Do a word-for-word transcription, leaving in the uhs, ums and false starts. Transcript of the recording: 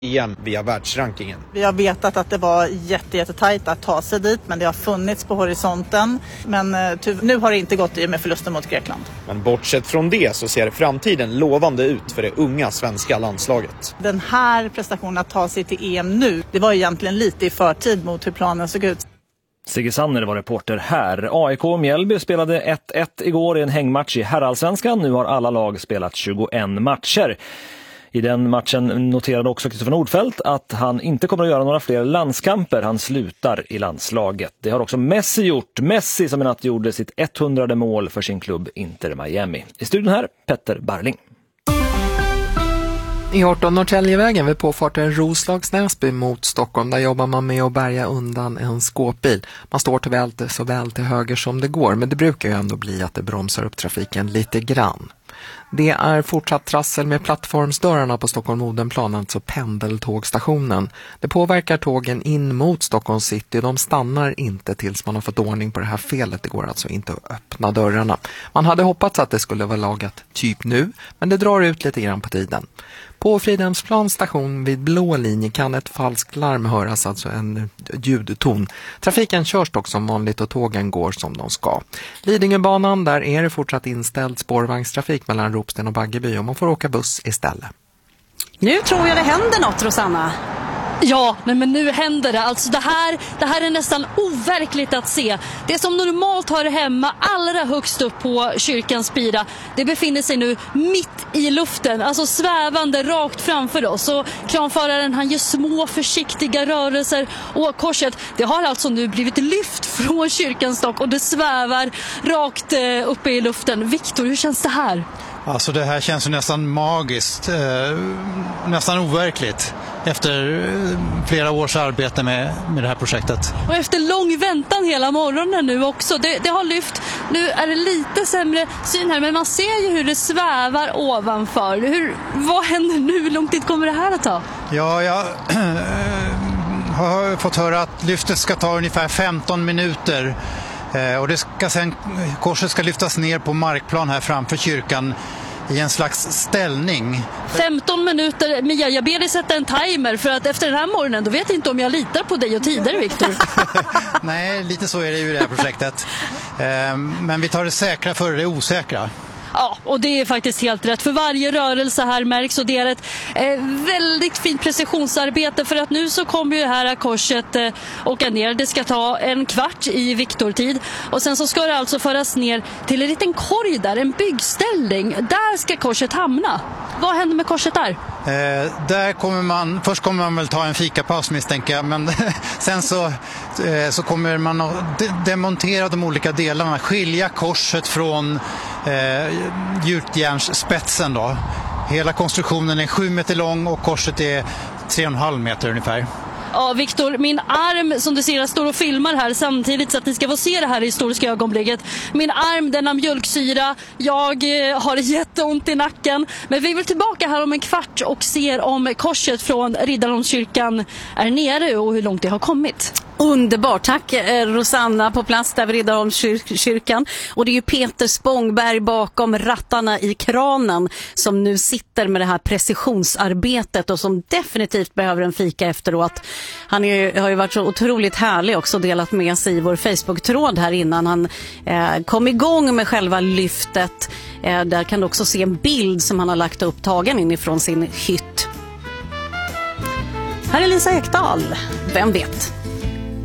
E M via världsrankingen. Vi har vetat att det var jätte, jättetajt att ta sig dit, men det har funnits på horisonten. Men nu har det inte gått i med förlusten mot Grekland. Men bortsett från det så ser framtiden lovande ut för det unga svenska landslaget. Den här prestationen att ta sig till E M nu, det var egentligen lite i förtid mot hur planen såg ut. Sigge Sanner var reporter här. A I K Mjällby spelade ett ett igår i en hängmatch i herrallsvenskan. Nu har alla lag spelat tjugoen matcher. I den matchen noterade också Kristoffer Nordfeldt att han inte kommer att göra några fler landskamper. Han slutar i landslaget. Det har också Messi gjort. Messi som i natt gjorde sitt etthundrade mål för sin klubb Inter Miami. I studion här, Petter Barling. I arton Norrtäljevägen vid påfarten Roslagsnäsby mot Stockholm, där jobbar man med att bärga undan en skåpbil. Man står till väl, så väl till höger som det går, men det brukar ju ändå bli att det bromsar upp trafiken lite grann. Det är fortsatt trassel med plattformsdörrarna på Stockholm-Odenplan, alltså pendeltågstationen. Det påverkar tågen in mot Stockholm city. De stannar inte tills man har fått ordning på det här felet. Det går alltså inte att öppna dörrarna. Man hade hoppats att det skulle vara lagat typ nu, men det drar ut lite grann på tiden. På Fridhemsplans station vid blå linje kan ett falskt larm höras, alltså en ljudton. Trafiken körs dock som vanligt och tågen går som de ska. Lidingöbanan, där är det fortsatt inställd spårvagnstrafik mellan Ropsten och Baggeby och man får åka buss istället. Nu tror jag det händer något, Rosanna. Ja, nej men nu händer det. Alltså det här, det här är nästan overkligt att se. Det som normalt hör hemma allra högst upp på kyrkans spira, det befinner sig nu mitt i luften, alltså svävande rakt framför oss. Och kranföraren, han gör små försiktiga rörelser, och korset, det har alltså nu blivit lyft från kyrkans stock och det svävar rakt eh, uppe i luften. Viktor, hur känns det här? Alltså det här känns ju nästan magiskt, eh, nästan overkligt efter flera års arbete med, med det här projektet. Och efter lång väntan hela morgonen nu också, det, det har lyft. Nu är det lite sämre syn här, men man ser ju hur det svävar ovanför. Hur, vad händer nu? Hur lång tid kommer det här att ta? Ja, jag har fått höra att lyftet ska ta ungefär femton minuter. Och det ska sen, korset ska lyftas ner på markplan här framför kyrkan i en slags ställning. femton minuter, Mia, jag ber dig sätta en timer, för att efter den här morgonen, då vet jag inte om jag litar på dig och tider, Viktor. Nej, lite så är det ju i det här projektet. Men vi tar det säkra före det osäkra. Ja, och det är faktiskt helt rätt. För varje rörelse här märks, och det är ett eh, väldigt fint precisionsarbete, för att nu så kommer ju här korset eh, åka ner. Det ska ta en kvart i Viktor-tid, och sen så ska det alltså föras ner till en liten korg där, en byggställning. Där ska korset hamna. Vad händer med korset där? Eh, där kommer man, först kommer man väl ta en fikapaus misstänker jag, men sen så, eh, så kommer man att de- demontera de olika delarna, skilja korset från eh, gjutjärnsspetsen då. Hela konstruktionen är sju meter lång och korset är tre och en halv meter ungefär. Ja, Viktor, min arm som du ser, jag står och filmar här samtidigt så att ni ska få se det här historiska ögonblicket. Min arm, den har mjölksyra, jag eh, har jätteont i nacken. Men vi är väl tillbaka här om en kvart och ser om korset från Riddarholmskyrkan är nere och hur långt det har kommit. Underbart, tack Rosanna på plats där vid Riddarholmskyrkan. Och det är ju Peter Spångberg bakom rattarna i kranen som nu sitter med det här precisionsarbetet och som definitivt behöver en fika efteråt. Han är, har ju varit så otroligt härlig också, delat med sig i vår Facebook-tråd här innan han eh, kom igång med själva lyftet. Eh, där kan du också se en bild som han har lagt upp tagen inifrån sin hytt. Här är Lisa Ekdahl, vem vet?